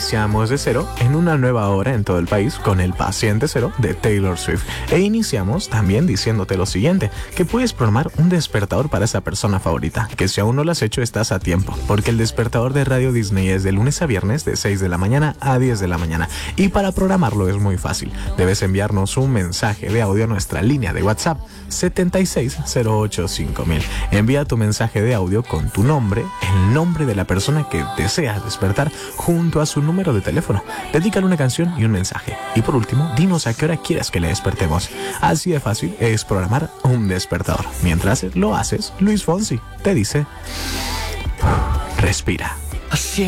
iniciamos de cero en una nueva hora en todo el país con El Paciente Cero de Taylor Swift. E iniciamos también diciéndote lo siguiente, que puedes programar un despertador para esa persona favorita, que si aún no lo has hecho estás a tiempo, porque el despertador de Radio Disney es de lunes a viernes de 6 de la mañana a 10 de la mañana. Y para programarlo es muy fácil. Debes enviarnos un mensaje de audio a nuestra línea de WhatsApp 76085000. Envía tu mensaje de audio con tu nombre, el nombre de la persona que deseas despertar junto a su número de teléfono. Dedícale una canción y un mensaje. Y por último, dinos a qué hora quieres que le despertemos. Así de fácil es programar un despertador. Mientras lo haces, Luis Fonsi te dice: respira.